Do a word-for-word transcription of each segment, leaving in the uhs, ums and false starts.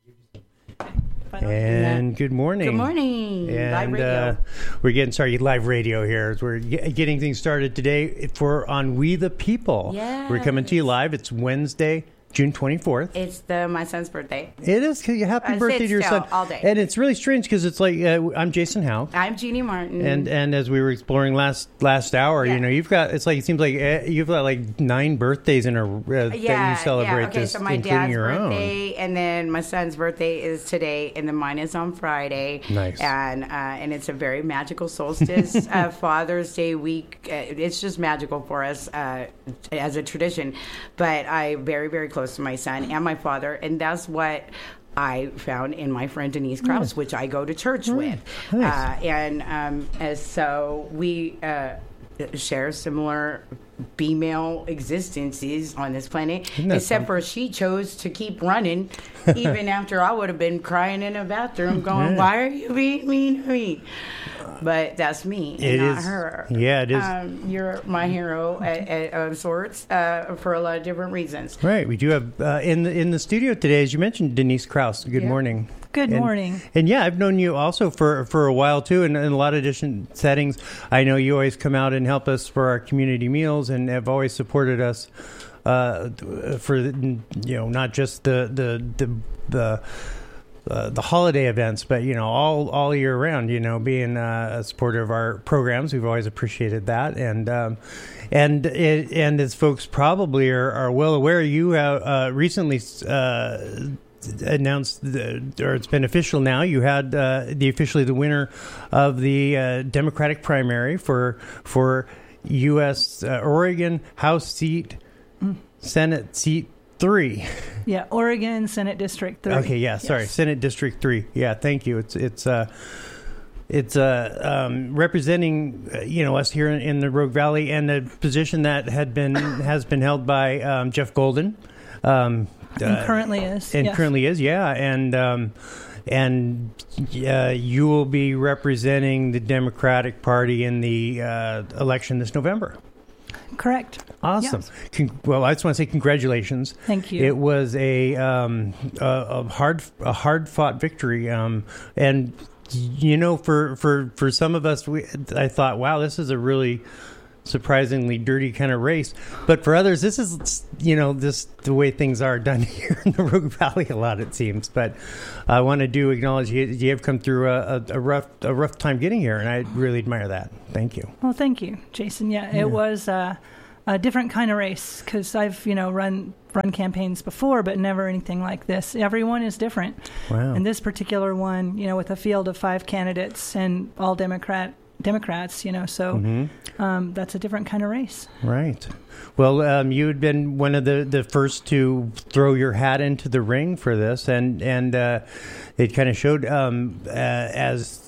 And good morning. Good morning. And Live radio. Uh, we're getting started live radio here. We're ge- getting things started today for on We the People. Yes. We're coming to you live. It's Wednesday, June twenty-fourth. It's the my son's birthday. It is. Happy I birthday sit to your still son. all day. And it's really strange because it's like uh, I'm Jason Howe. I'm Jeannie Martin. And and as we were exploring last last hour, Yeah. you know, you've got it's like it seems like uh, you've got like nine birthdays in a uh, that yeah, you celebrate. yeah. Okay, this, so my including dad's your birthday, own. and then my son's birthday is today, and then mine is on Friday. Nice. And uh, and it's a very magical solstice, uh, Father's Day week. Uh, it's just magical for us uh, as a tradition. But I'm very very close to my son and my father, and that's what I found in my friend Denise Krause, Yeah. which I go to church Right. with. Nice. Uh, and um, as so we uh, share similar female existences on this planet, Isn't that except fun? for she chose to keep running, even after I would have been crying in a bathroom going, Yeah. why are you being mean to me? But that's me, and It not is- her. yeah, it is. Um, you're my hero at, at, of sorts uh, for a lot of different reasons. Right, we do have uh, in the in the studio today, as you mentioned, Denise Krause. Good Yeah. morning. Good And- morning. And yeah, I've known you also for, for a while too, in, in a lot of different settings. I know you always come out and help us for our community meals, and have always supported us uh, for you know not just the the the. the Uh, the holiday events, but you know, all all year round. You know, being uh, a supporter of our programs, we've always appreciated that. And um, and it, and as folks probably are, are well aware, you have uh, recently uh, announced, the, or it's been official now. You had uh, the officially the winner of the uh, Democratic primary for for U S uh, Oregon House seat, Mm. Senate seat three. Yeah, Oregon Senate District three. Okay, yeah, sorry, Yes. Senate District three. Yeah, thank you. It's it's uh, it's uh, um, representing uh, you know us here in, in the Rogue Valley, and a position that had been has been held by um, Jeff Golden, um, And uh, currently is. and yes. currently is, yeah, and um, and uh, you will be representing the Democratic Party in the uh, election this November. Correct. Awesome. Yes. Con- well, I just want to say congratulations. Thank you. It was a um, a, a hard a hard fought victory, um, and you know, for, for, for some of us, we, I thought, wow, this is a really surprisingly dirty kind of race. But for others, this is, you know, this the way things are done here in the Rogue Valley a lot, it seems. But I want to do acknowledge you, you have come through a, a, a rough a rough time getting here, and I really admire that. Thank you. Well, thank you, Jason. Yeah, Yeah. it was uh, a different kind of race because I've, you know, run run campaigns before, but never anything like this. Everyone is different. Wow. And this particular one, you know, with a field of five candidates and all Democrat Democrats, you know, so Mhm. um, that's a different kind of race. Right. Well, um, you had been one of the, the first to throw your hat into the ring for this, and and uh, it kind of showed um, uh, as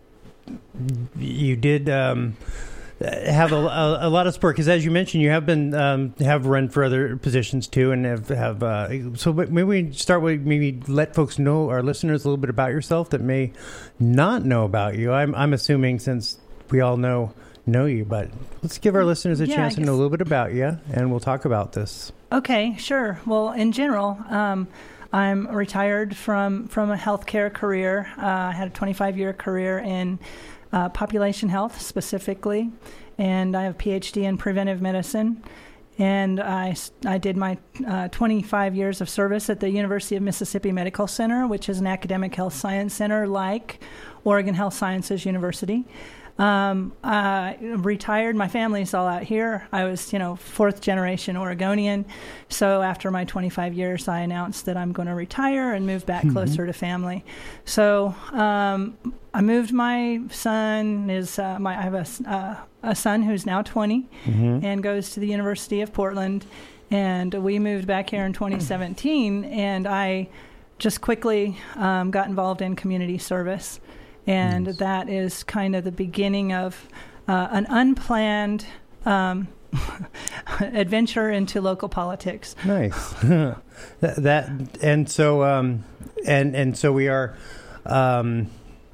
you did um, have a, a, a lot of support, because as you mentioned, you have been um, have run for other positions too, and have have uh, so maybe we start with maybe let folks know, our listeners, a little bit about yourself that may not know about you. I'm I'm assuming, since we all know know you, but let's give our listeners a Yeah, chance I to know a guess- little bit about you, and we'll talk about this. Okay, sure. Well, in general, um, I'm retired from, from a healthcare career. Uh, I had a twenty-five year career in uh, population health specifically, and I have a P H D in preventive medicine. And I, s- I did my uh, twenty-five years of service at the University of Mississippi Medical Center, which is an academic health science center like Oregon Health Sciences University. Um, I retired. My family's all out here. I was, you know, fourth generation Oregonian. So after my twenty-five years, I announced that I'm going to retire and move back closer to family. So um, I moved. My son is uh, my. I have a s- uh, a son who's now twenty Mhm. and goes to the University of Portland. And we moved back here in twenty seventeen, and I just quickly um, got involved in community service. And Nice. that is kind of the beginning of uh, an unplanned um, adventure into local politics. Nice. that, that and so um, and and so we are. Um,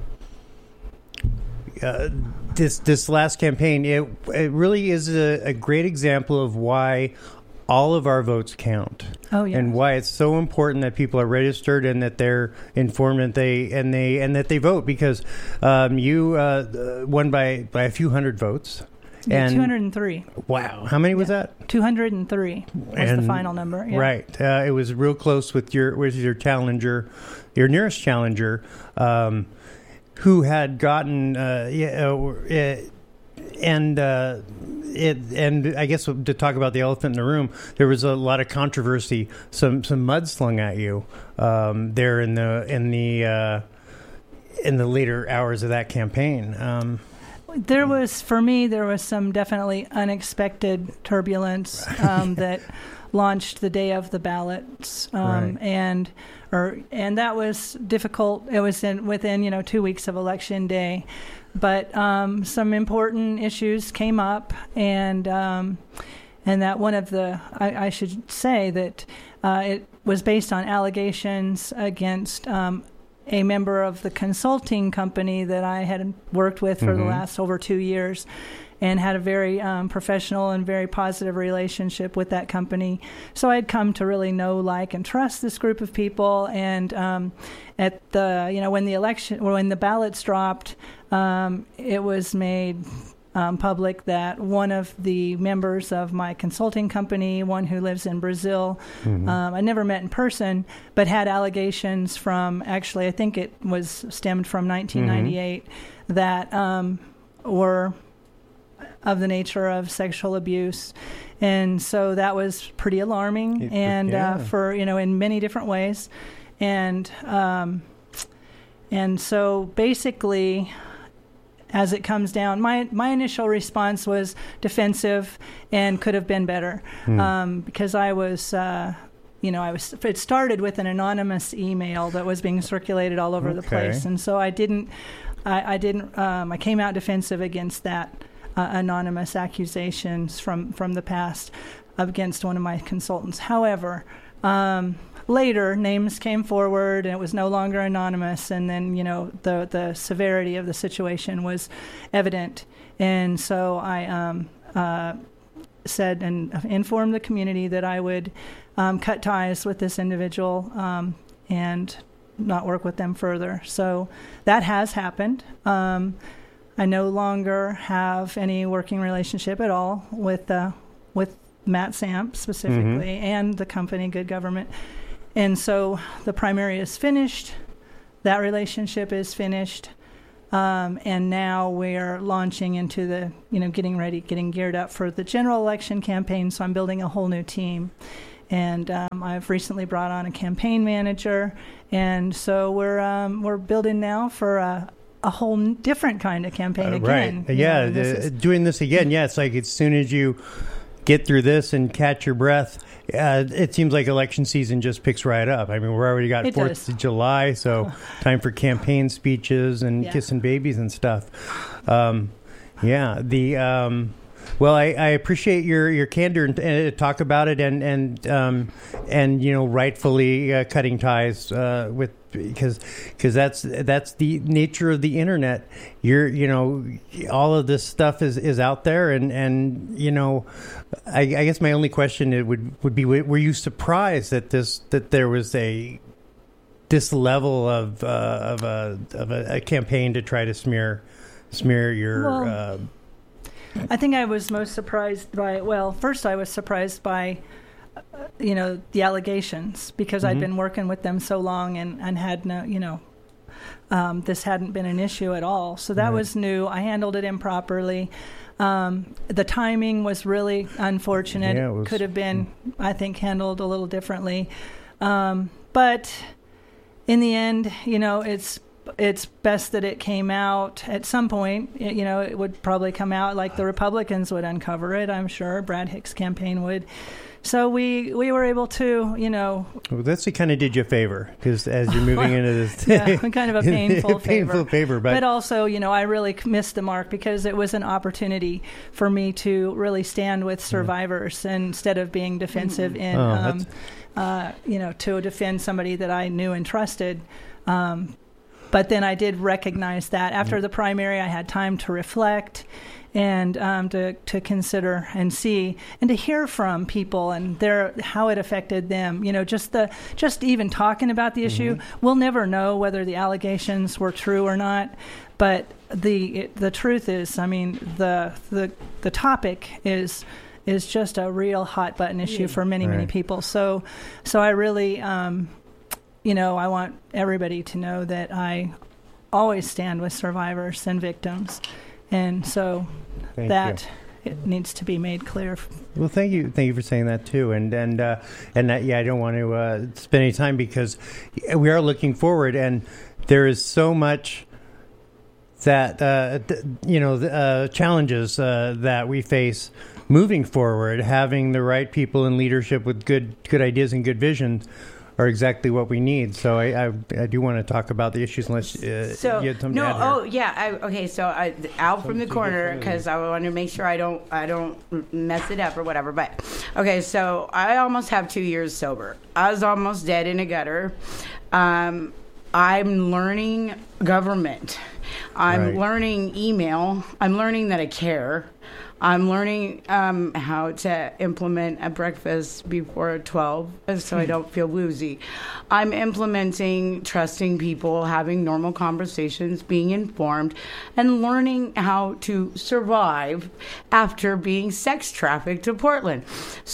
uh, this this last campaign, it it really is a, a great example of why all of our votes count. Oh, yes. And why it's so important that people are registered and that they're informed and they and they and that they vote, because um, you uh, won by, by a few hundred votes. Yeah, and two hundred three. Wow. How many was Yeah. that? two hundred three was And- the final number. Yeah. Right. Uh, it was real close with your with your challenger, your nearest challenger, um, who had gotten uh, yeah, uh, and uh, it and I guess to talk about the elephant in the room, there was a lot of controversy, some some mud slung at you um, there in the in the uh, in the later hours of that campaign. Um, There was, for me, there was some definitely unexpected turbulence um, that launched the day of the ballots, um, Right. and or and that was difficult. It was in, within you know two weeks of election day, but um, some important issues came up, and um, and that one of the I, I should say that uh, it was based on allegations against. Um, a member of the consulting company that I had worked with for Mm-hmm. the last over two years and had a very um, professional and very positive relationship with that company. So I'd come to really know, like, and trust this group of people. And um, at the, you know, when the election, or when the ballots dropped, um, it was made Um, public that one of the members of my consulting company, one who lives in Brazil, Mm-hmm. um, I never met in person, but had allegations from, actually, I think it was stemmed from nineteen ninety-eight, Mm-hmm. that um, were of the nature of sexual abuse. And so that was pretty alarming, It- and yeah. uh, for, you know, in many different ways. And, um, and so basically, as it comes down, my my initial response was defensive and could have been better, Hmm. um, because I was, uh, you know, I was. It started with an anonymous email that was being circulated all over the Okay. place, and so I didn't, I, I didn't, um, I came out defensive against that uh, anonymous accusations from from the past against one of my consultants. However. Um, Later, names came forward, and it was no longer anonymous. And then, you know, the the severity of the situation was evident. And so I um, uh, said and informed the community that I would um, cut ties with this individual um, and not work with them further. So that has happened. Um, I no longer have any working relationship at all with uh, with Matt Samp specifically, and the company Good Government. And so the primary is finished, that relationship is finished, um, and now we're launching into the, you know, getting ready, getting geared up for the general election campaign, so I'm building a whole new team. And um, I've recently brought on a campaign manager, and so we're um, we're building now for a, a whole n- different kind of campaign Uh, again. right. You Yeah. know, this the- is- doing this again. Yeah. It's like as soon as you get through this and catch your breath, uh, it seems like election season just picks right up. I mean, we're already got It Fourth does. of July, so time for campaign speeches and Yeah. kissing babies and stuff. Um, yeah. The um, well, I, I appreciate your, your candor and uh, talk about it, and and um, and you know, rightfully uh, cutting ties uh, with. Because, because that's that's the nature of the internet. You're, you know, all of this stuff is, is out there, and, and you know, I, I guess my only question it would would be: were you surprised that this that there was a this level of uh, of a of a, a campaign to try to smear smear your? Well, uh, I think I was most surprised by, well, first I was surprised by, uh, you know, the allegations, because I'd Mhm. been working with them so long and, and had no, you know, um, this hadn't been an issue at all. So that Right. was new. I handled it improperly. Um, the timing was really unfortunate. Yeah, it it was- could have been, I think, handled a little differently. Um, but in the end, you know, it's it's best that it came out at some point. It- you know, it would probably come out like the Republicans would uncover it, I'm sure. Brad Hicks' campaign would. So we we were able to, you know, well, that's kind of did you a favor, because as you're moving into this, yeah, kind of a painful favor. painful favor, but, But also, you know, I really missed the mark, because it was an opportunity for me to really stand with survivors instead of being defensive in, Oh, um, uh, you know, to defend somebody that I knew and trusted. Um, but then I did recognize that after the primary, I had time to reflect and um, to to consider and see and to hear from people and their how it affected them. You know, just the just even talking about the issue, mm-hmm. we'll never know whether the allegations were true or not. But the it, the truth is, I mean, the the the topic is is just a real hot button issue for many right. many people. So so I really, um, you know, I want everybody to know that I always stand with survivors and victims. And so thank that you. It needs to be made clear. Well, thank you, thank you for saying that too. And and uh, and that, yeah, I don't want to uh, spend any time because we are looking forward, and there is so much that uh, th- you know uh, challenges uh, that we face moving forward. Having the right people in leadership with good good ideas and good visions are exactly what we need. So I, I, I do want to talk about the issues unless uh, so, you had something no, to add here. oh yeah, I, okay. So I, out from the corner because I want to make sure I don't I don't mess it up or whatever. But okay, so I almost have two years sober. I was almost dead in a gutter. Um, I'm learning government. I'm right. learning email. I'm learning that I care. I'm learning um, how to implement a breakfast before twelve so I don't feel woozy. I'm implementing trusting people, having normal conversations, being informed, and learning how to survive after being sex trafficked to Portland.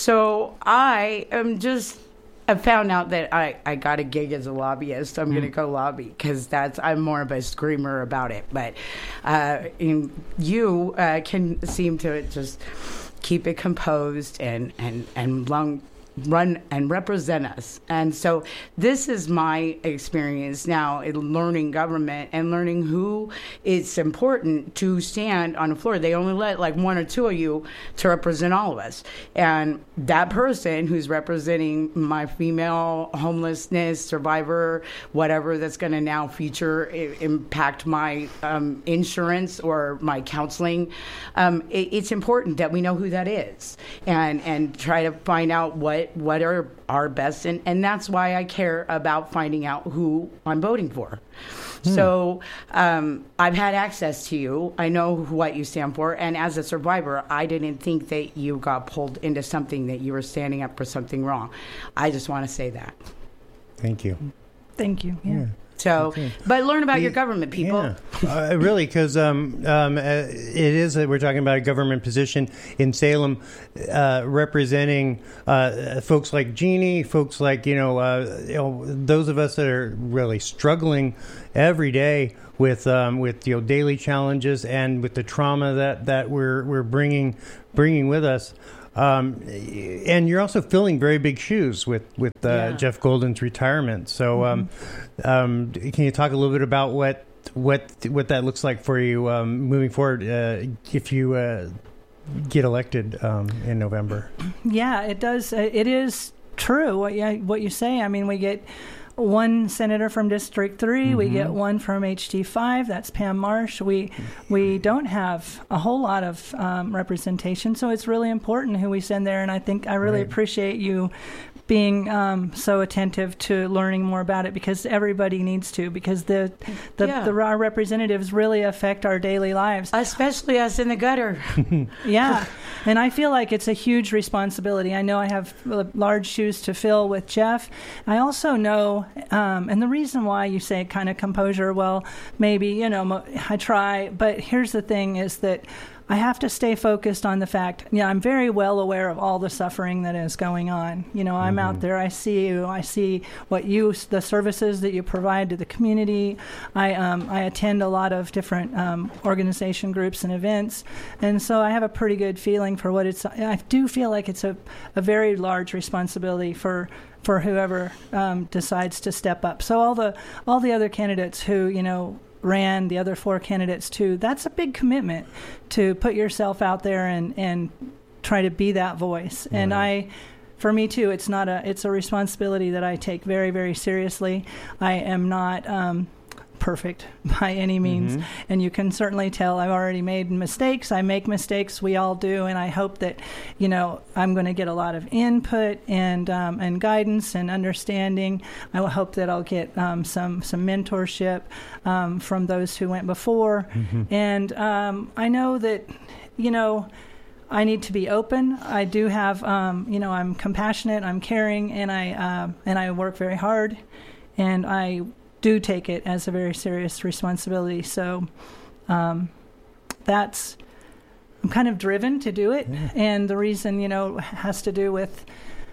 So I am just... I found out that I, I got a gig as a lobbyist. So I'm mm. going to go lobby because that's I'm more of a screamer about it. But uh, in, you uh, can seem to just keep it composed and and and long, run and represent us. And so this is my experience now in learning government and learning who it's important to stand on the floor. They only let like one or two of you to represent all of us. And that person who's representing my female homelessness survivor, whatever that's going to now feature I- impact my um, insurance or my counseling, um, it, it's important that we know who that is and, and try to find out what what are our best, and, and that's why I care about finding out who I'm voting for. Hmm. So um, I've had access to you. I know what you stand for, and as a survivor, I didn't think that you got pulled into something that you were standing up for something wrong. I just want to say that. Thank you. Thank you. Yeah. yeah. So, okay. but learn about the, your government, people. Yeah. uh, really, because um, um, uh, it is, uh, we're talking about a government position in Salem uh, representing uh, folks like Jeannie, folks like, you know, uh, you know, those of us that are really struggling every day with, um, with you know, daily challenges and with the trauma that, that we're, we're bringing, bringing with us. Um, and you're also filling very big shoes with with uh, yeah. Jeff Golden's retirement. So, mm-hmm. um, um, can you talk a little bit about what what what that looks like for you um, moving forward uh, if you uh, get elected um, in November? Yeah, it does. It is true what you what you say. I mean, we get one senator from District three. Mm-hmm. We get one from H D five. That's Pam Marsh. We we don't have a whole lot of um, representation, so it's really important who we send there. And I think I really right. appreciate you being um, so attentive to learning more about it, because everybody needs to, because the the, yeah. the our representatives really affect our daily lives, especially us in the gutter. Yeah. And I feel like it's a huge responsibility. I know I have large shoes to fill with Jeff. I also know, um, and the reason why you say kind of composure, well, maybe, you know, I try, but here's the thing is that I have to stay focused on the fact, yeah, I'm very well aware of all the suffering that is going on. You know, I'm mm-hmm. out there, I see you, I see what you, the services that you provide to the community. I um, I attend a lot of different um, organization groups and events, and so I have a pretty good feeling for what it's, I do feel like it's a, a very large responsibility for for whoever um, decides to step up. So all the all the other candidates who, you know, ran, the other four candidates too, that's a big commitment to put yourself out there and, and try to be that voice. Right. And I, for me too, it's not a, it's a responsibility that I take very, very seriously. I am not um, perfect by any means. Mm-hmm. And you can certainly tell I've already made mistakes. I make mistakes. We all do. And I hope that, you know, I'm going to get a lot of input and um, and guidance and understanding. I will hope that I'll get um, some, some mentorship um, from those who went before. Mm-hmm. And um, I know that, you know, I need to be open. I do have, um, you know, I'm compassionate, I'm caring, and I uh, and I work very hard, and I do take it as a very serious responsibility. So um, that's, I'm kind of driven to do it. Yeah. And the reason, you know, has to do with,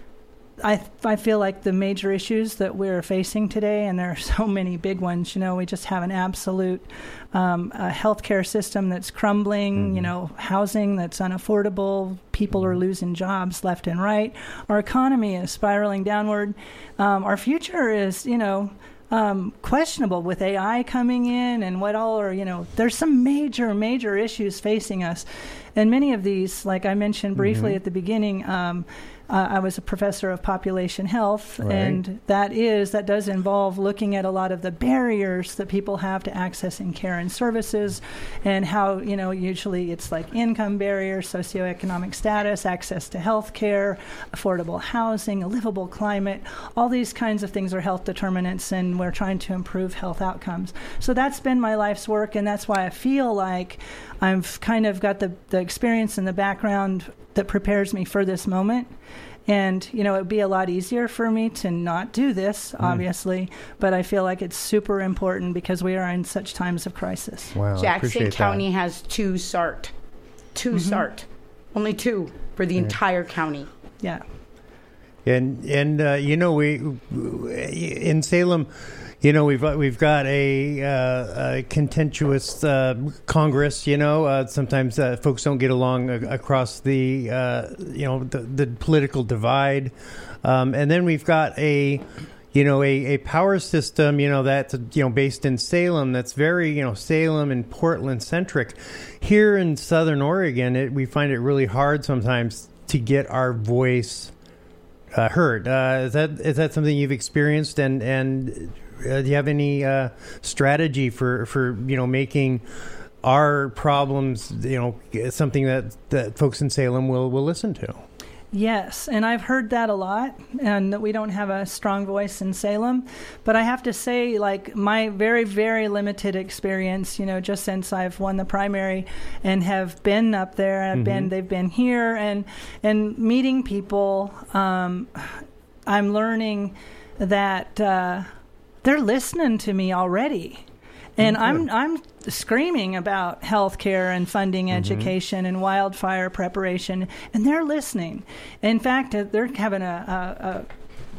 I I feel like the major issues that we're facing today, and there are so many big ones, you know, we just have an absolute um, a healthcare system that's crumbling, mm-hmm. you know, housing that's unaffordable, people are losing jobs left and right. Our economy is spiraling downward. Um, our future is, you know, Um, questionable with A I coming in and what all are, you know, there's some major, major issues facing us. And many of these, like I mentioned briefly mm-hmm. at the beginning, um, uh, I was a professor of population health, right. and that is, that does involve looking at a lot of the barriers that people have to accessing care and services, and how, you know, usually it's like income barriers, socioeconomic status, access to health care, affordable housing, a livable climate, all these kinds of things are health determinants, and we're trying to improve health outcomes. So that's been my life's work, and that's why I feel like I've kind of got the, the experience and the background that prepares me for this moment. And, you know, it'd be a lot easier for me to not do this, obviously, mm. but I feel like it's super important because we are in such times of crisis. Wow, Jackson County that. has two S A R T. Two mm-hmm. S A R T. Only two for the yeah. entire county. Yeah. And, and uh, you know, we in Salem, you know, we've we've got a, uh, a contentious uh, Congress. You know, uh, sometimes uh, folks don't get along uh, across the uh, you know the, the political divide, um, and then we've got a you know a, a power system. You know that's you know based in Salem. That's very you know Salem and Portland centric. Here in Southern Oregon, it, we find it really hard sometimes to get our voice uh, heard. Uh, is that is that something you've experienced and and Uh, do you have any uh, strategy for, for, you know, making our problems, you know, something that, that folks in Salem will, will listen to? Yes, and I've heard that a lot, and that we don't have a strong voice in Salem. But I have to say, like, my very, very limited experience, you know, just since I've won the primary and have been up there, I've mm-hmm. been, they've been here, and, and meeting people, um, I'm learning that... Uh, they're listening to me already. And mm-hmm. I'm I'm screaming about healthcare and funding mm-hmm. education and wildfire preparation, and they're listening. In fact, they're having a, a, a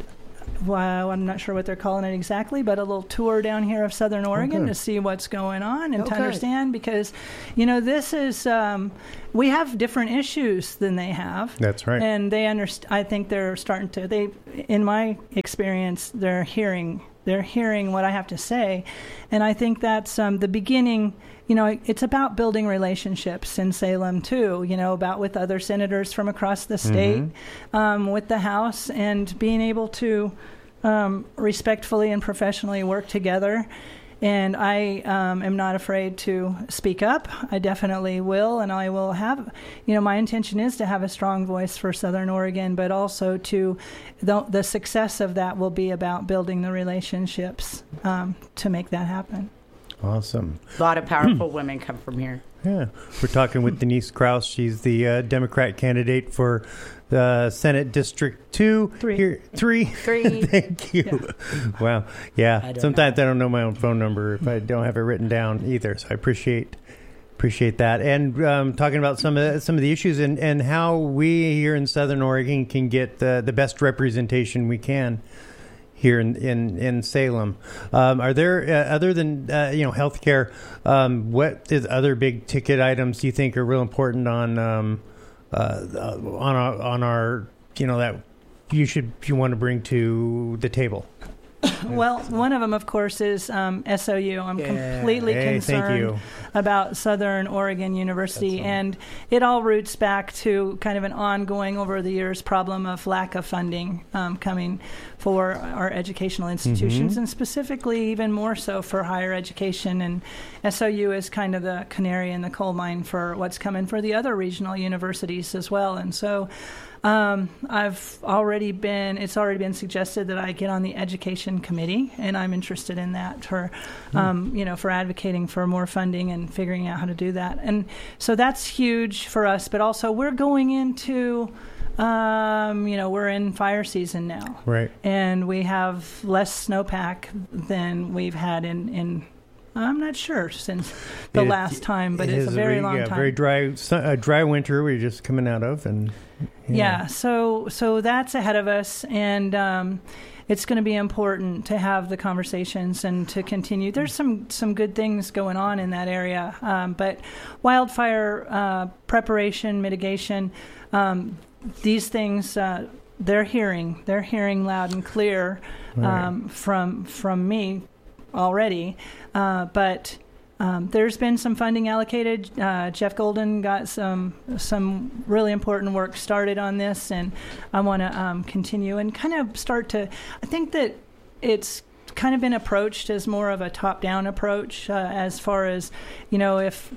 well, I'm not sure what they're calling it exactly, but a little tour down here of Southern Oregon okay. to see what's going on and okay. to understand, because, you know, this is, um, we have different issues than they have. That's right. And they understand, I think they're starting to, they, in my experience, they're hearing They're hearing what I have to say. And I think that's um, the beginning. You know, it's about building relationships in Salem, too, you know, about with other senators from across the state, mm-hmm. um, with the House, and being able to um, respectfully and professionally work together. And I um, am not afraid to speak up. I definitely will, and I will have, you know, my intention is to have a strong voice for Southern Oregon, but also to, the, the success of that will be about building the relationships um, to make that happen. Awesome. A lot of powerful women come from here. Yeah. We're talking with Denise Kraus. She's the uh, Democrat candidate for the Senate District two. Three. Here, three. Three. Thank you. Yeah. Wow. Yeah. I Sometimes know. I don't know my own phone number if I don't have it written down either. So I appreciate appreciate that. And um, talking about some of the, some of the issues and, and how we here in Southern Oregon can get the, the best representation we can here in, in, in Salem. Um, are there, uh, other than, uh, you know, healthcare, um, what is other big ticket items do you think are real important on, um, uh, on our, on our, you know, that you should, you want to bring to the table? Well, one of them, of course, is um, S O U. I'm Yeah. completely Hey, concerned thank you. about Southern Oregon University, and it all roots back to kind of an ongoing, over the years, problem of lack of funding um, coming for our educational institutions, Mm-hmm. and specifically even more so for higher education. And S O U is kind of the canary in the coal mine for what's coming for the other regional universities as well. And so Um, I've already been, it's already been suggested that I get on the education committee, and I'm interested in that for, um, you know, for advocating for more funding and figuring out how to do that. And so that's huge for us, but also we're going into, um, you know, we're in fire season now. Right. And we have less snowpack than we've had in, in I'm not sure since the It- last time, but it it's a is very re- long yeah, time. very dry, su- a dry winter we're just coming out of, and Yeah, so so that's ahead of us, and um, it's going to be important to have the conversations and to continue. There's some some good things going on in that area, um, but wildfire uh, preparation, mitigation, um, these things uh, they're hearing they're hearing loud and clear um, Right. from from me already, uh, but. Um, there's been some funding allocated. Uh, Jeff Golden got some some really important work started on this, and I want to um, continue and kind of start to. I think that it's kind of been approached as more of a top-down approach, uh, as far as, you know, if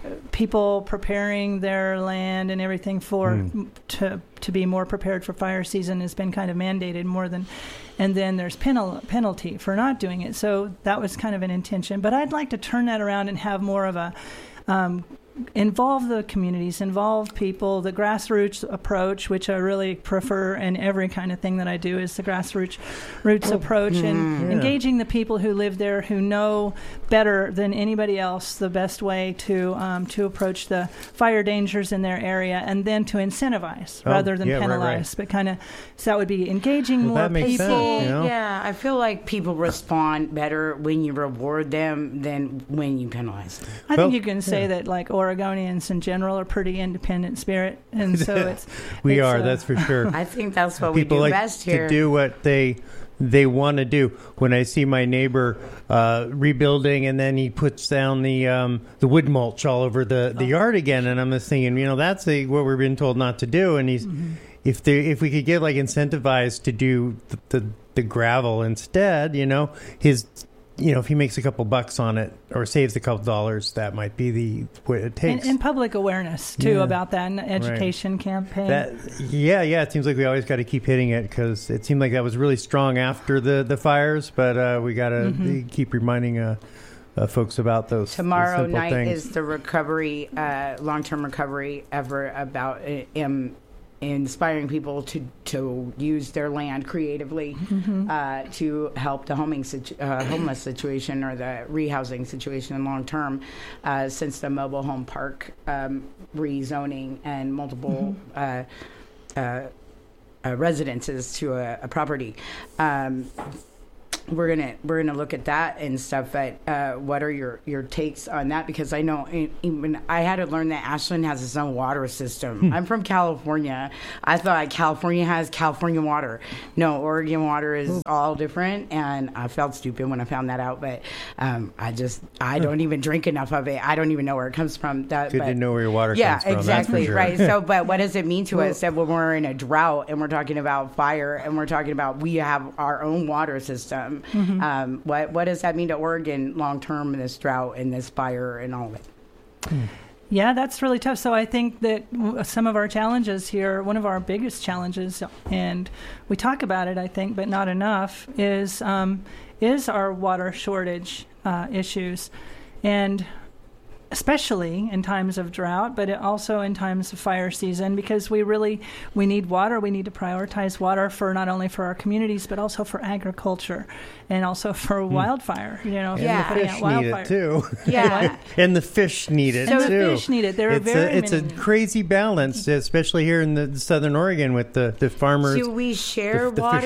people preparing their land and everything for Mm. to to be more prepared for fire season has been kind of mandated more than, and then there's penal, penalty for not doing it. So that was kind of an intention. But I'd like to turn that around and have more of a um, involve the communities, involve people, the grassroots approach, which I really prefer in every kind of thing that I do, is the grassroots roots approach, and Yeah. engaging the people who live there, who know better than anybody else the best way to um, to approach the fire dangers in their area, and then to incentivize Oh, rather than yeah, right, penalize. But kind of, so that would be engaging Well, more that makes people. sense, you know? Yeah, I feel like people respond better when you reward them than when you penalize them. I Well, think you can say yeah. that, like, Oregonians in general are pretty independent spirit, and so it's we it's, are. uh, that's for sure. I think that's what People we do like best here. to do what they they want to do. When I see my neighbor uh, rebuilding, and then he puts down the um, the wood mulch all over the, the yard again, and I'm just thinking, you know, that's a, what we're being told not to do. And he's if they if we could get like incentivized to do the, the the gravel instead, you know, his. You know, if he makes a couple bucks on it or saves a couple dollars, that might be the what it and, takes. and public awareness too Yeah. about that, and education campaign. That yeah, yeah. It seems like we always got to keep hitting it because it seemed like that was really strong after the, the fires, but uh, we got to Mm-hmm. keep reminding uh, uh, folks about those Tomorrow those simple night things. is the recovery, uh, long-term recovery effort about uh, um, inspiring people to to use their land creatively Mm-hmm. uh, to help the homing situ- uh, homeless situation or the rehousing situation in long term. Uh, since the mobile home park um, rezoning and multiple. Uh, uh, uh, residences to a, a property. Um, we're gonna we're gonna look at that and stuff. But uh, what are your, your takes on that? Because I know in, even I had to learn that Ashland has its own water system. I'm from California. I thought California has California water. No, Oregon water is all different, and I felt stupid when I found that out. But um, I just I don't even drink enough of it. I don't even know where it comes from. That Good but, to know where your water yeah, comes from. exactly, that's for sure. right. So, but what does it mean to us that when we're in a drought and we're talking about fire and we're talking about we have our own water system? Mm-hmm. Um, what what does that mean to Oregon long term in this drought and this fire and all of it? Yeah, that's really tough. So I think that w- some of our challenges here, one of our biggest challenges, and we talk about it, I think, but not enough, is um, is our water shortage uh, issues, and especially in times of drought, but it also in times of fire season, because we really we need water. We need to prioritize water for not only for our communities, but also for agriculture, and also for wildfire. You know, if Yeah. you're putting Fish out need wildfire. it too. Yeah. And the fish need it And the too. fish need it. There are it's very a, it's many- a crazy balance, especially here in the southern Oregon with the, the farmers. Do we share the- the water? fisher-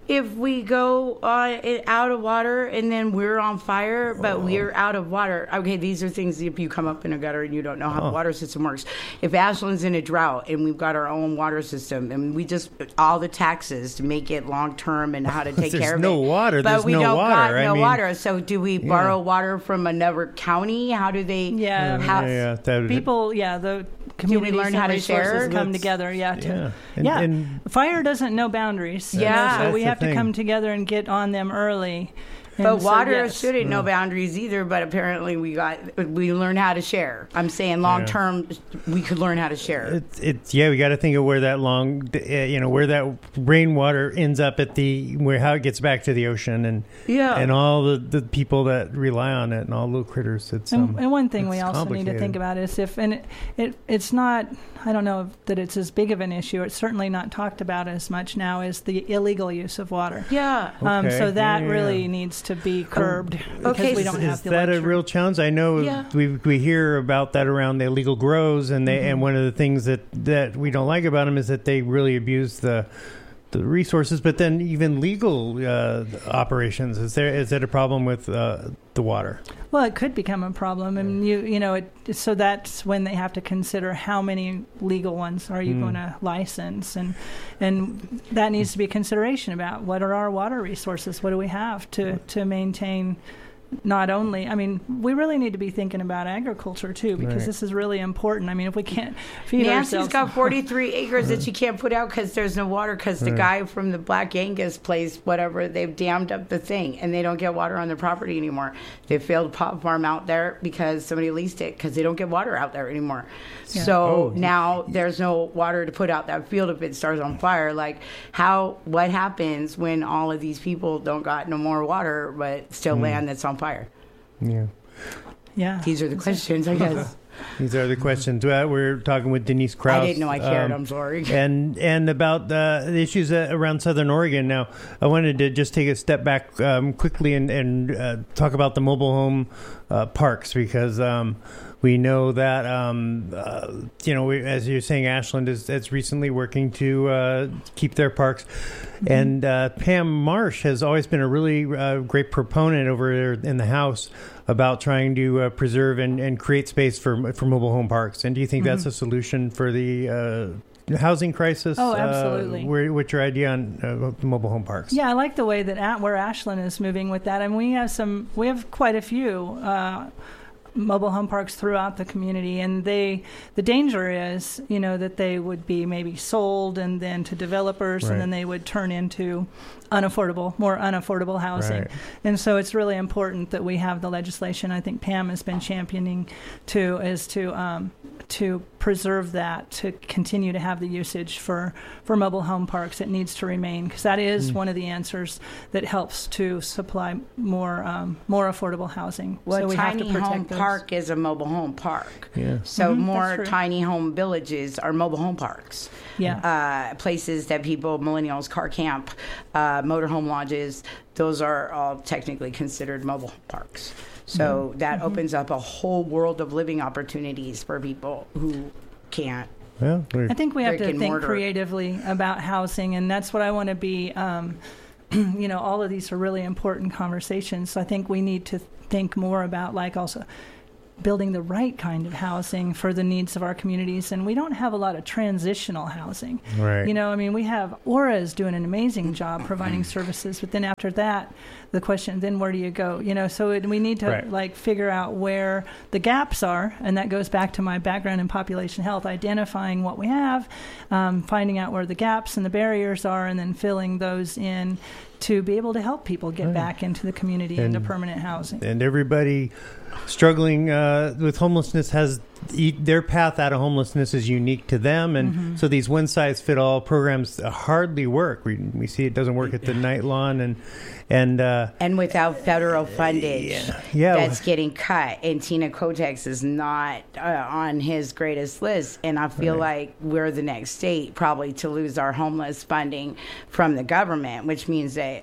if we go uh, out of water and then we're on fire, but we're out of water. Okay, these are things if you come up in a gutter and you don't know how Oh. the water system works. If Ashland's in a drought and we've got our own water system and we just all the taxes to make it long term and how to take There's care of no it. water, but there's we no don't water. got I no mean- water. So do we borrow water from another county? How do they? Yeah. How, yeah, yeah, that would- People, yeah, the communities learn and how to resources share? come Let's- together. Yeah, to, yeah. yeah. And- and- Fire doesn't know boundaries. you know, Yeah. so That's we the have to thing. come together and get on them early. But And so, water yes. shouldn't know boundaries either. But apparently, we got we learn how to share. I'm saying long Yeah. term, we could learn how to share. It's, it's yeah, we got to think of where that long, uh, you know, where that rainwater ends up at the where how it gets back to the ocean and Yeah. and all the, the people that rely on it and all little critters. It's um, And, and one thing we it's also need to think complicated. about is if, and it, it it's not, I don't know that it's as big of an issue. It's certainly not talked about as much now as the illegal use of water. yeah. Um, Okay. so that Yeah, yeah, really yeah. needs to be curbed because Okay, we Is, don't is have the that a luxury. real challenge? I know Yeah. we we hear about that around the illegal grows, and they and one of the things that, that we don't like about them is that they really abuse the the resources. But then even legal uh, operations, is there is that a problem with uh, the water? Well, it could become a problem, and you you know, it, so that's when they have to consider how many legal ones are you Mm. going to license, and and that needs to be a consideration about what are our water resources, what do we have to to maintain. Not only, I mean, we really need to be thinking about agriculture too, because Right. this is really important. I mean, if we can't feed Nancy's ourselves, got forty-three acres that she can't put out because there's no water because the guy from the Black Angus place, whatever, they've dammed up the thing and they don't get water on their property anymore. They failed pot farm out there because somebody leased it because they don't get water out there anymore. Yeah. So Oh. now there's no water to put out that field if it starts on fire. Like how, what happens when all of these people don't got no more water but still land that's on fire? Yeah. yeah, These are the questions, I guess. These are the questions. Uh, we're talking with Denise Krause. I didn't know I cared. um, I'm sorry. and and about uh, the issues uh, around Southern Oregon. Now, I wanted to just take a step back um, quickly and, and uh, talk about the mobile home uh, parks because um, we know that um, uh, you know we, as you're saying, Ashland is, is recently working to uh, keep their parks, and uh, Pam Marsh has always been a really uh, great proponent over there in the House about trying to uh, preserve and, and create space for for mobile home parks. And do you think that's a solution for the uh, housing crisis? Oh, absolutely. Uh, where, what's your idea on uh, mobile home parks? Yeah, I like the way that at, where Ashland is moving with that. I mean, we have some, we have quite a few uh, mobile home parks throughout the community, and they, the danger is, you know, that they would be maybe sold and then to developers, Right. and then they would turn into unaffordable, more unaffordable housing. Right. And so it's really important that we have the legislation. I think Pam has been championing to is to um, to preserve that, to continue to have the usage for, for mobile home parks. It needs to remain because that is one of the answers that helps to supply more um, more affordable housing. Well, so we have to tiny protect home those. park is a mobile home park. Yeah. So Mhm, more that's true. tiny home villages are mobile home parks. Yeah. Uh, places that people, millennials, car camp, uh, motorhome lodges, those are all technically considered mobile home parks. So Mm-hmm. that opens up a whole world of living opportunities for people who can't. Well, we're- I think we have brick to and think mortar. creatively about housing, and that's what I want to be. Um, you know, all of these are really important conversations. So I think we need to think more about, like, also building the right kind of housing for the needs of our communities. And we don't have a lot of transitional housing. Right. You know, I mean, we have Aura is doing an amazing job providing services, but then after that, the question, then where do you go? You know, so it, we need to Right. like figure out where the gaps are, and that goes back to my background in population health, identifying what we have, um, finding out where the gaps and the barriers are, and then filling those in to be able to help people get Right. back into the community, And- into permanent housing. and everybody struggling uh, with homelessness has e- their path out of homelessness is unique to them, and Mm-hmm. so these one-size-fit-all programs hardly work. We we see it doesn't work at the Night Lawn, and and uh, And without federal fundage yeah, yeah. that's getting cut, and Tina Kotex is not uh, on his greatest list. And I feel Right. like we're the next state probably to lose our homeless funding from the government, which means that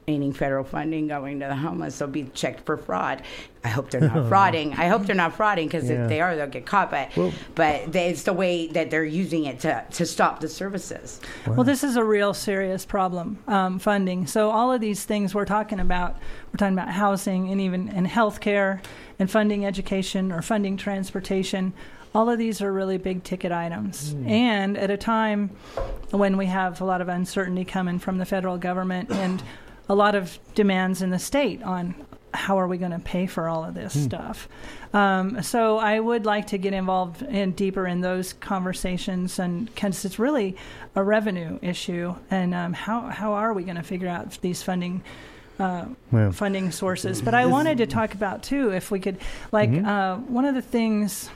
any federal funding going to the homeless. They'll be checked for fraud. I hope they're not frauding. I hope they're not frauding, because Yeah. if they are, they'll get caught. But Well- but they, it's the way that they're using it to, to stop the services. Well, this is a real serious problem, um, funding. So all of these things we're talking about, we're talking about housing and even and healthcare and funding education or funding transportation. All of these are really big ticket items. Mm. And at a time when we have a lot of uncertainty coming from the federal government and a lot of demands in the state on how are we going to pay for all of this mm. stuff. Um, so I would like to get involved in deeper in those conversations, and because it's really a revenue issue. And um, how, how are we going to figure out these funding Uh, well, funding sources? But I wanted to talk about too, if we could, like, mm-hmm. uh, one of the things,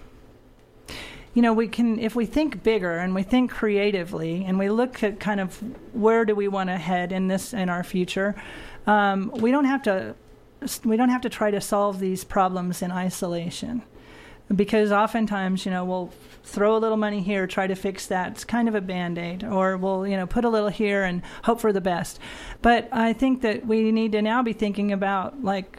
you know, we can, if we think bigger and we think creatively and we look at kind of where do we want to head in this, in our future, um, we don't have to, we don't have to try to solve these problems in isolation. Because oftentimes, you know, we'll throw a little money here, try to fix that. It's kind of a Band-Aid. Or we'll, you know, put a little here and hope for the best. But I think that we need to now be thinking about, like,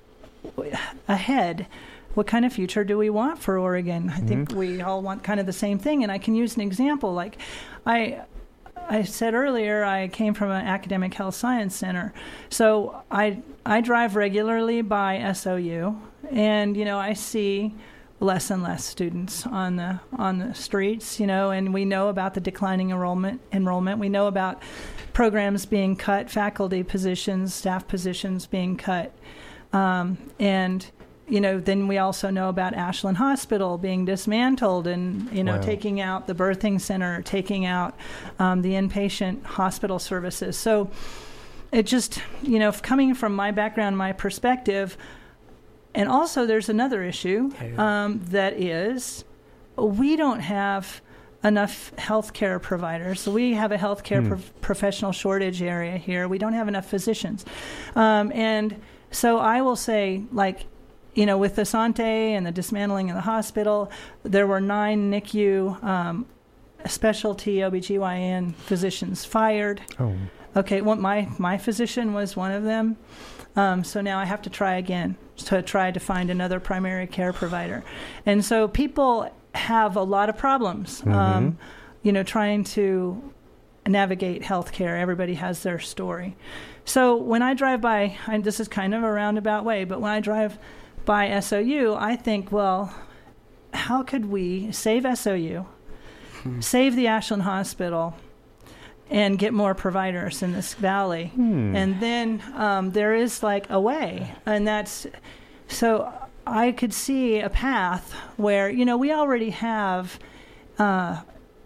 ahead. What kind of future do we want for Oregon? I mm-hmm. think we all want kind of the same thing. And I can use an example. Like, I... I said earlier, I came from an academic health science center. So I I drive regularly by S O U, and, you know, I see less and less students on the on the streets, you know, and we know about the declining enrollment enrollment. We know about programs being cut, faculty positions, staff positions being cut. Um, and You know, then we also know about Ashland Hospital being dismantled and, you know, wow. taking out the birthing center, taking out um, the inpatient hospital services. So it just, you know, coming from my background, my perspective, and also there's another issue um, that is we don't have enough healthcare providers. So we have a healthcare hmm. pro- professional shortage area here. We don't have enough physicians. Um, and so I will say, like, you know, with Asante and the dismantling of the hospital, there were nine N I C U um, specialty O B G Y N physicians fired. Oh. Okay, well, my, my physician was one of them. Um, so now I have to try again to try to find another primary care provider. And so people have a lot of problems, mm-hmm. um, you know, trying to navigate healthcare. Everybody has their story. So when I drive by, and this is kind of a roundabout way, but when I drive by S O U, I think, well, how could we save S O U, hmm. save the Ashland Hospital, and get more providers in this valley? Hmm. And then um, there is like a way, and that's, so I could see a path where, you know, we already have uh,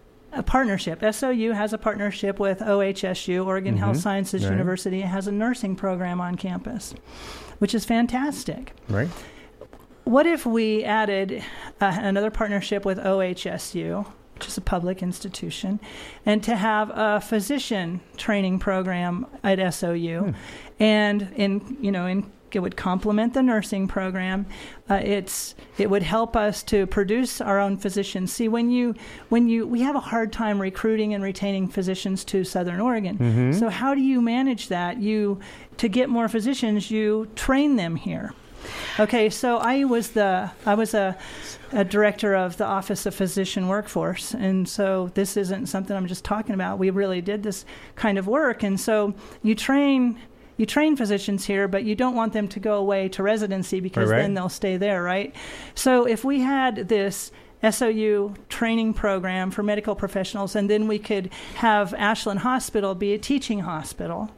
a partnership. S O U has a partnership with O H S U, Oregon mm-hmm. Health Sciences right. University. It has a nursing program on campus, which is fantastic. Right. What if we added uh, another partnership with O H S U, which is a public institution, and to have a physician training program at S O U, hmm. and in you know in it would complement the nursing program. Uh, it's it would help us to produce our own physicians. See, when you when you we have a hard time recruiting and retaining physicians to Southern Oregon. Mm-hmm. So how do you manage that? You to get more physicians, you train them here. Okay, so I was the I was a, a director of the Office of Physician Workforce, and so this isn't something I'm just talking about. We really did this kind of work, and so you train. You train physicians here, but you don't want them to go away to residency because right. then they'll stay there, right? So if we had this S O U training program for medical professionals, and then we could have Ashland Hospital be a teaching hospital,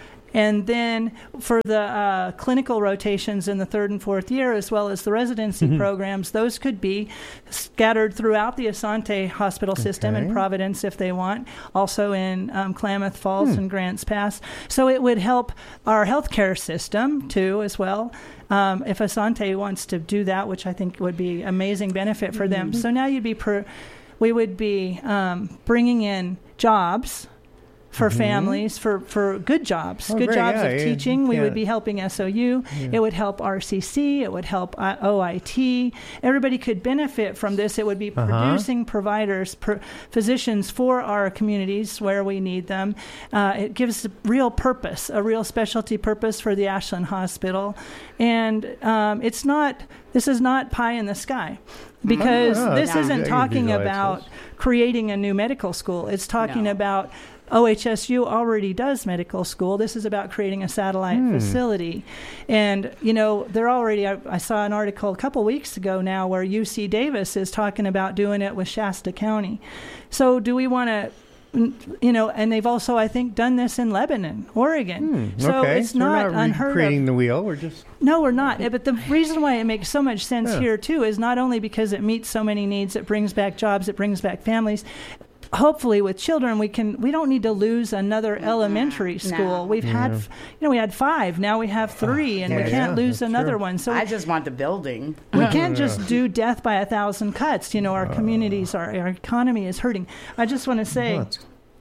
and then for the uh, clinical rotations in the third and fourth year, as well as the residency mm-hmm. programs, those could be scattered throughout the Asante hospital system okay. in Providence if they want, also in um, Klamath Falls hmm. and Grants Pass. So it would help our healthcare system, too, as well. Um, if Asante wants to do that, which I think would be amazing benefit for mm-hmm. them. So now you'd be, per, we would be um, bringing in jobs for Mhm. families for, for good jobs, Oh, good great, jobs yeah, of yeah, teaching. We yeah. would be helping S O U. Yeah. It would help R C C. It would help I- O I T. Everybody could benefit from this. It would be Uh-huh. producing providers, per, physicians for our communities where we need them. Uh, it gives a real purpose, a real specialty purpose for the Ashland Hospital. And um, it's not, this is not pie in the sky. Because Oh, this no. I isn't can talking visualize about this. creating a new medical school. It's talking No. about O H S U already does medical school. This is about creating a satellite Hmm. facility. And, you know, they're already, I, I saw an article a couple weeks ago now where U C Davis is talking about doing it with Shasta County. So do we want to, you know, and they've also, I think, done this in Lebanon, Oregon. Hmm, So okay. it's So we're not, not unheard recreating of. the wheel. We're just No, we're not. Eh, But the reason why it makes so much sense Yeah. here, too, is not only because it meets so many needs, it brings back jobs, it brings back families. Hopefully, with children, we can. We don't need to lose another elementary school. No. We've had, Yeah. f- you know, we had five. Now we have three, and we Yeah, can't yeah, lose that's another true. one. So I just want the building. we can't just do death by a thousand cuts. You know, our communities, our, our economy is hurting. I just want to say, Well, it's-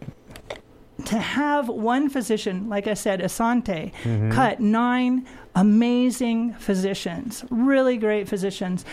to have one physician, like I said, Asante, Mhm. cut nine amazing physicians, really great physicians,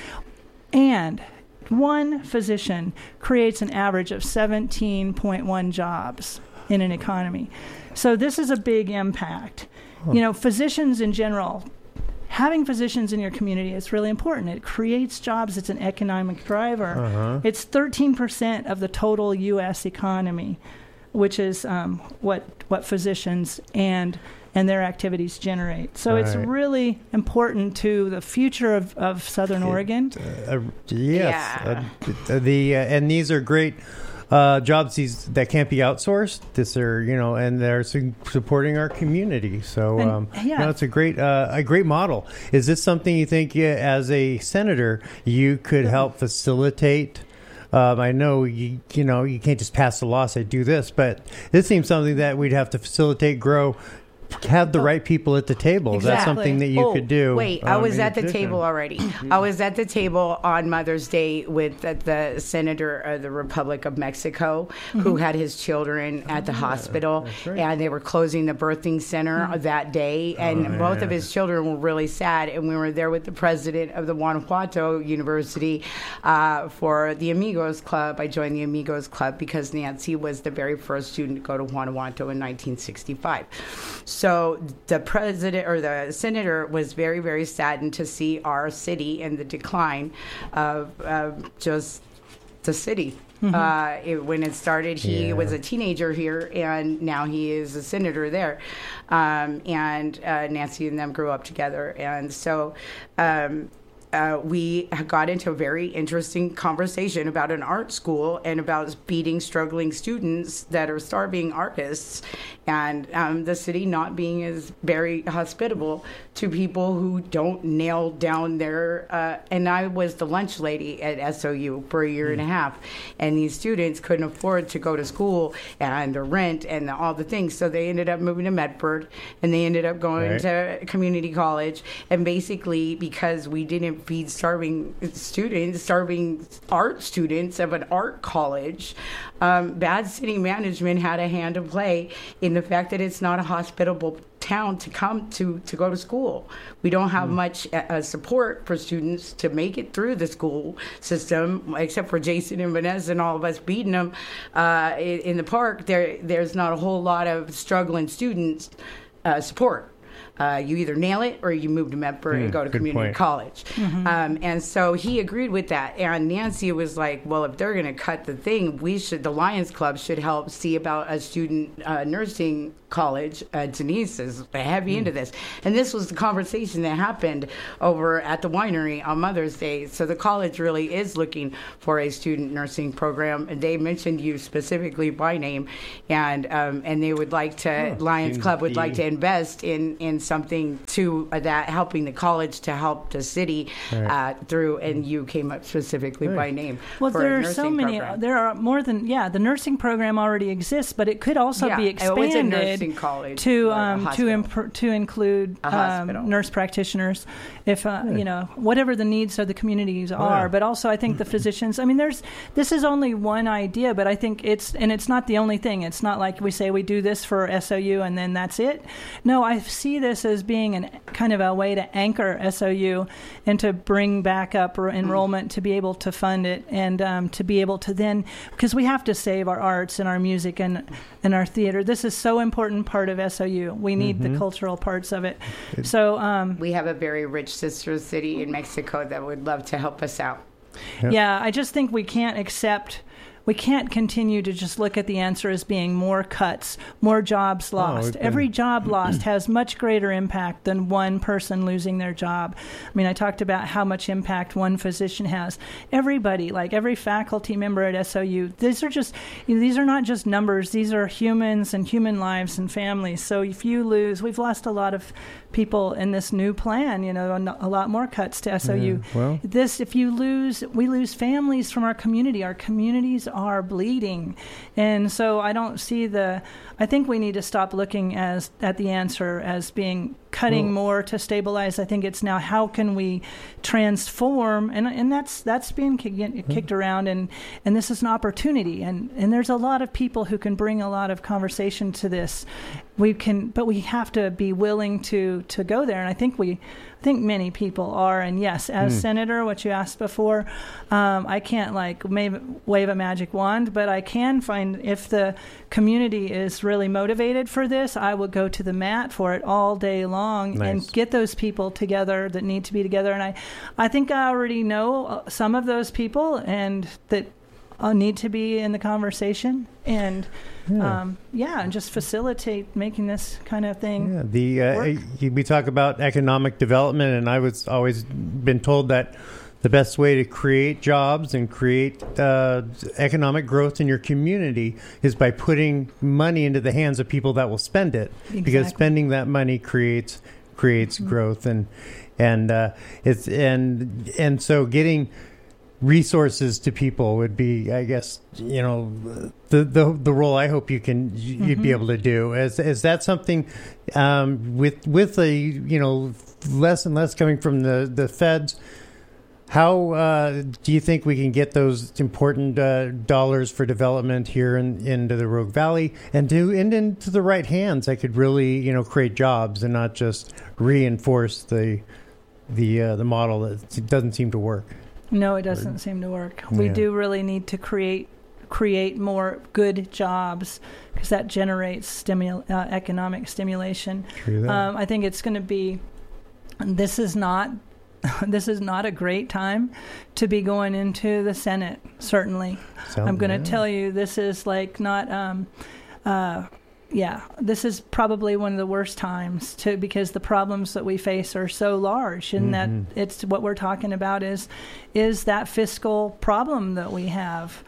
and one physician creates an average of seventeen point one jobs in an economy. So this is a big impact. You know, physicians in general, having physicians in your community is really important. It creates jobs. It's an economic driver. Uh-huh. It's thirteen percent of the total U S economy, which is um, what what physicians and and their activities generate. So it's Right. really important to the future of, of Southern Oregon. Uh, yes. Yeah. Uh, the uh, and these are great uh, jobs these that can't be outsourced. This are you know, and they're su- supporting our community. So And- um, yeah. you know, it's a great uh, a great model. Is this something you think, yeah, as a senator, you could help facilitate? Um, I know you you know you can't just pass the law, say do this, but this seems something that we'd have to facilitate, grow. Have the right people at the table. Is that Exactly. something that you Oh, could do? Wait, I um, was in at the addition? table already. I was at the table on Mother's Day with the, the senator of the Republic of Mexico, who had his children at the hospital, that's right. and they were closing the birthing center that day, and Oh, both yeah. of his children were really sad. And we were there with the president of the Guanajuato University uh, for the Amigos Club. I joined the Amigos Club because Nancy was the very first student to go to Guanajuato in nineteen sixty-five. So the president or the senator was very, very saddened to see our city in the decline of uh, just the city. Uh, it, when it started, he Yeah. was a teenager here, and now he is a senator there. Um, and uh, Nancy and them grew up together, and so. Um, Uh, we got into a very interesting conversation about an art school and about feeding struggling students that are starving artists, and um, the city not being as very hospitable to people who don't nail down their. Uh, and I was the lunch lady at S O U for a year and a half, and these students couldn't afford to go to school and the rent and the, all the things, so they ended up moving to Medford, and they ended up going Right. to community college, and basically because we didn't feed starving students, starving art students of an art college, um, bad city management had a hand to play in the fact that it's not a hospitable town to come to to go to school. We don't have much uh, support for students to make it through the school system, except for Jason and Vanessa and all of us beating them uh, in, in the park. There, there's not a whole lot of struggling students uh, support. Uh, you either nail it or you move to Medford Mm, and go to good community point. college. Um, and so he agreed with that. And Nancy was like, well, if they're going to cut the thing, we should, the Lions Club should help see about a student uh, nursing college. Uh, Denise is heavy into this. And this was the conversation that happened over at the winery on Mother's Day. So the college really is looking for a student nursing program. And they mentioned you specifically by name. And um, and they would like to, Oh, Lions seems Club would the- like to invest in, in something to uh, that, helping the college to help the city right. uh, through, and you came up specifically right. by name. Well, for there a are so many. program. There are more than yeah. The nursing program already exists, but it could also yeah, be expanded it's a nursing college, to like um, to imp- to include um, nurse practitioners, if uh, yeah. you know whatever the needs of the communities are. Yeah. But also, I think the physicians. I mean, there's this is only one idea, but I think it's and it's not the only thing. It's not like we say we do this for S O U and then that's it. No, I see this as being an kind of a way to anchor S O U and to bring back up enrollment, mm. to be able to fund it, and um, to be able to then, because we have to save our arts and our music and and our theater. This is so important part of S O U. We need mm-hmm. the cultural parts of it. So um, we have a very rich sister city in Mexico that would love to help us out. Yep. Yeah, I just think we can't accept. We can't continue to just look at the answer as being more cuts, more jobs lost. Oh, Every job lost has much greater impact than one person losing their job. I mean, I talked about how much impact one physician has. Everybody, like every faculty member at S O U, these are just, you know, these are not just numbers. These are humans and human lives and families. So if you lose, we've lost a lot of people in this new plan, you know, a lot more cuts to S O U. Yeah, well. This, if you lose, we lose families from our community. Our communities are bleeding. And so I don't see the, I think we need to stop looking as at the answer as being cutting well, more to stabilize. I think it's now how can we transform, and and that's that's being kick, kicked around, and, and this is an opportunity, and, and there's a lot of people who can bring a lot of conversation to this. We can, but we have to be willing to to go there, and I think we, I think many people are. And yes, as mm. senator, what you asked before, um, I can't like wave, wave a magic wand, but I can find if the community is really motivated for this, I will go to the mat for it all day long nice. and get those people together that need to be together. And I, I think I already know some of those people and that uh, need to be in the conversation. And yeah. Um, yeah, and just facilitate making this kind of thing. Yeah, the uh, we talk about economic development, and I was always been told that the best way to create jobs and create uh, economic growth in your community is by putting money into the hands of people that will spend it. Exactly. Because spending that money creates creates mm-hmm. growth, and and uh, it's and and so getting resources to people would be, I guess, you know, the the, the role I hope you can you'd mm-hmm. be able to do. Is is that something um, with with a you know less and less coming from the the feds? How uh, do you think we can get those important uh, dollars for development here in, into the Rogue Valley and to and into the right hands that could really you know create jobs and not just reinforce the the uh, the model that doesn't seem to work? No, it doesn't or, seem to work. We yeah. do really need to create create more good jobs because that generates stimul- uh, economic stimulation. True that. Um, I think it's going to be. This is not. This is not a great time to be going into the Senate, certainly. Sounds I'm going to tell you, this is like not, um, uh, yeah, this is probably one of the worst times to because the problems that we face are so large, and mm-hmm. that it's what we're talking about is is that fiscal problem that we have.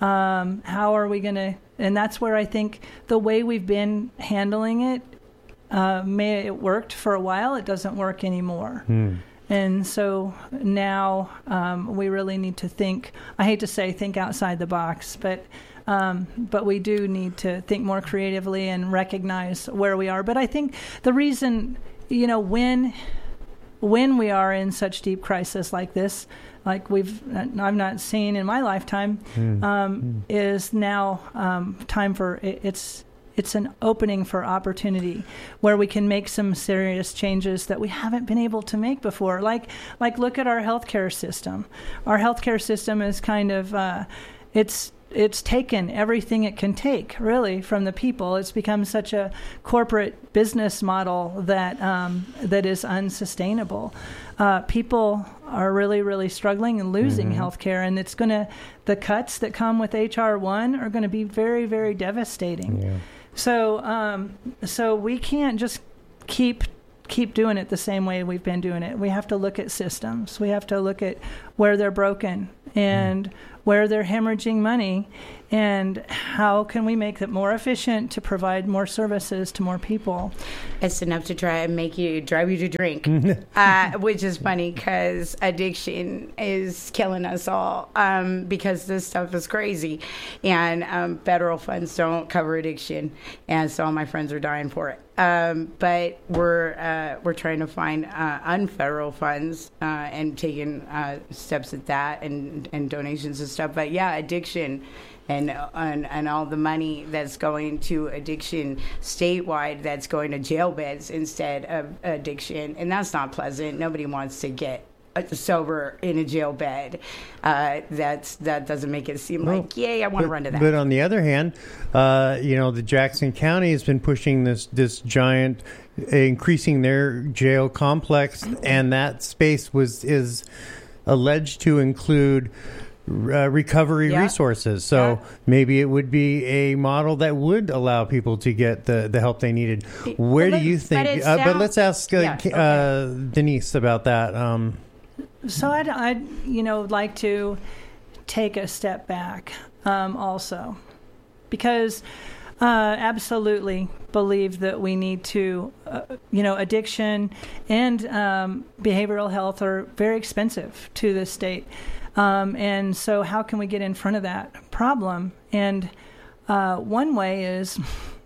Um, how are we going to, and that's where I think the way we've been handling it, uh, may it worked for a while, it doesn't work anymore. Mm. And so now um, we really need to think, I hate to say think outside the box, but um, but we do need to think more creatively and recognize where we are. But I think the reason, you know, when when we are in such deep crisis like this, like we've I've not seen in my lifetime, mm. Um, mm. is now um, time for it, it's It's an opening for opportunity where we can make some serious changes that we haven't been able to make before. Like, like look at our healthcare system. Our healthcare system is kind of, uh, it's it's taken everything it can take, really, from the people. It's become such a corporate business model that um, that is unsustainable. Uh, people are really, really struggling and losing mm-hmm. healthcare, and it's going to, the cuts that come with H R one are going to be very, very devastating. Yeah. So, um, so we can't just keep keep doing it the same way we've been doing it. We have to look at systems. We have to look at where they're broken and mm. where they're hemorrhaging money, and how can we make it more efficient to provide more services to more people? It's enough to try and make you drive you to drink, uh, which is funny because addiction is killing us all um, because this stuff is crazy, and um, federal funds don't cover addiction, and so all my friends are dying for it. Um, but we're uh, we're trying to find uh, unfederal funds uh, and taking uh, steps at that and, and donations and stuff. But yeah, addiction and, and and all the money that's going to addiction statewide, that's going to jail beds instead of addiction, and that's not pleasant. Nobody wants to get sober in a jail bed. Uh, that's that doesn't make it seem well, like, yay, I want to run to that. But on the other hand, uh, you know, the Jackson County has been pushing this this giant, increasing their jail complex, and that space was is alleged to include uh, recovery yeah. resources. So yeah. maybe it would be a model that would allow people to get the, the help they needed. Where but do you think? But, uh, but let's ask uh, yeah, okay. uh, Denise about that. Um, So I'd, I'd, you know, like to take a step back um, also, because uh, absolutely believe that we need to, uh, you know, addiction and um, behavioral health are very expensive to the state. Um, and so how can we get in front of that problem? And uh, one way is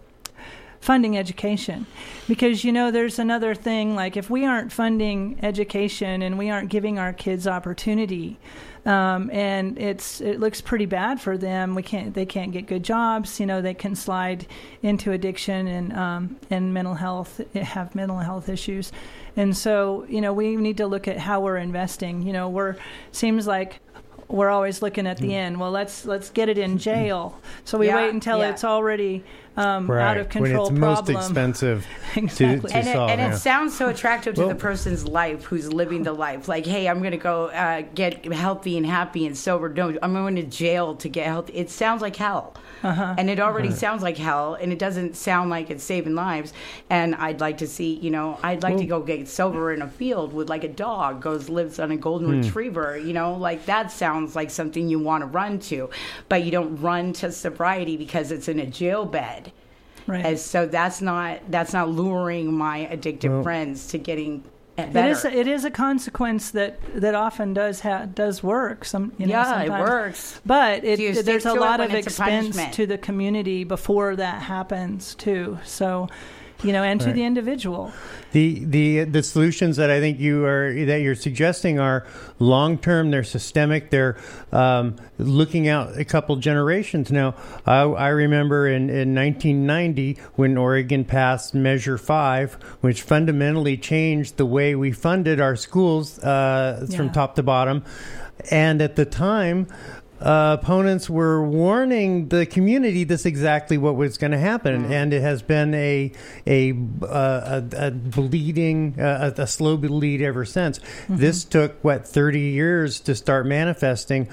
funding education, because, you know, there's another thing, like if we aren't funding education and we aren't giving our kids opportunity, um, and it's it looks pretty bad for them. We can't they can't get good jobs. You know, they can slide into addiction and um, and mental health, have mental health issues. And so, you know, we need to look at how we're investing. You know, we're seems like we're always looking at the end. Well, let's let's get it in jail. So we yeah, wait until yeah. it's already um, right. out of control. When it's problem. most expensive exactly. to, to and it, solve. and yeah. it sounds so attractive to well, the person's life who's living the life. Like, hey, I'm going to go uh, get healthy and happy and sober. No, I'm going to jail to get healthy. It sounds like hell. Uh-huh. And it already uh-huh. sounds like hell, and it doesn't sound like it's saving lives. And I'd like to see, you know, I'd like well, to go get sober in a field with like a dog goes lives on a golden hmm. retriever, you know, like that sounds like something you want to run to, but you don't run to sobriety because it's in a jail bed. Right. And so that's not that's not luring my addictive well, friends to getting better. It is, it is a consequence that, that often does ha- does work. Some, you know, yeah, sometimes. it works. But it, it, there's a lot of expense to the community before that happens too. So, you know, and to right. the individual. The the the solutions that I think you are that you're suggesting are long term. They're systemic. They're um, looking out a couple generations. Now, I, I remember in, in nineteen ninety when Oregon passed Measure Five, which fundamentally changed the way we funded our schools uh, yeah. from top to bottom. And at the time, Uh, opponents were warning the community this exactly what was going to happen, mm. and it has been a a uh, a, a bleeding, uh, a slow bleed ever since. Mm-hmm. This took what thirty years to start manifesting.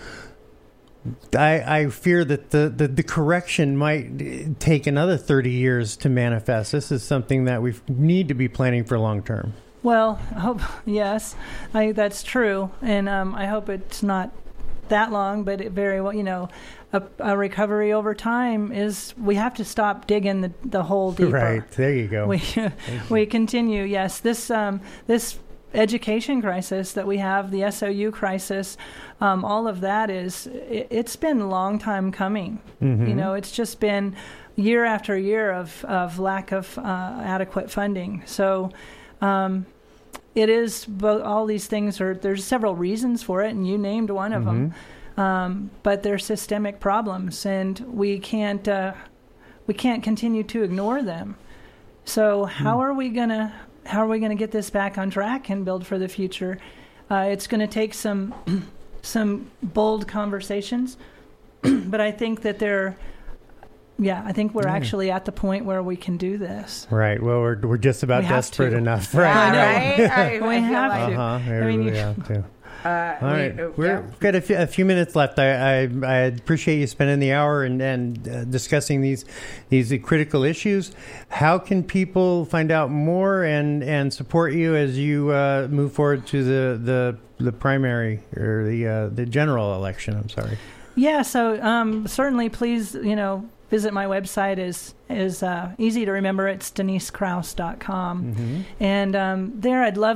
I, I fear that the, the, the correction might take another thirty years to manifest. This is something that we need to be planning for long term. Well, I hope, yes, I, that's true, and um, I hope it's not that long, but it very well, you know, a, a recovery over time is, we have to stop digging the, the hole deeper. Right, there you go. We we continue, yes. This um, this education crisis that we have, the S O U crisis, um, all of that is, it, it's been a long time coming. Mm-hmm. You know, it's just been year after year of, of lack of uh, adequate funding. So, um, it is, both, all these things are, there's several reasons for it, and you named one of mm-hmm. them. Um, but they're systemic problems, and we can't, uh, we can't continue to ignore them. So how mm. are we gonna, how are we gonna get this back on track and build for the future? Uh, it's gonna take some, some bold conversations, but I think that they're, Yeah, I think we're yeah. actually at the point where we can do this. Right. Well, we're we're just about we desperate enough. Right. Right. right? we have like to. Uh-huh. I mean, we have to. Uh, All right. we, uh, We're, yeah. We've got a few, a few minutes left. I, I, I appreciate you spending the hour and, and uh, discussing these these critical issues. How can people find out more and, and support you as you uh, move forward to the, the, the primary or the uh, the general election? I'm sorry. Yeah, so um, certainly please, you know, visit my website. Is is uh, easy to remember. It's denise kraus dot com. Mm-hmm. And um, there I'd love